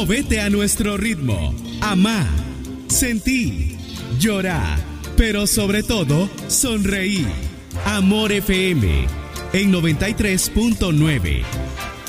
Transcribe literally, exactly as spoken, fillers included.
Movete a nuestro ritmo. Amá, sentí, llorá, pero sobre todo, sonreí. Amor F M en noventa y tres punto nueve.